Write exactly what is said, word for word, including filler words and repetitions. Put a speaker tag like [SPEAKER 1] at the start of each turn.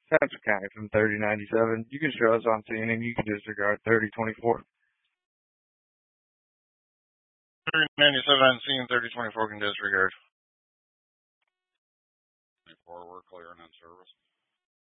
[SPEAKER 1] Central County from thirty ninety-seven. You can show us on scene and you can disregard thirty twenty-four. thirty ninety-seven on scene, thirty twenty-four can disregard.
[SPEAKER 2] twenty-four, we're clear and in service.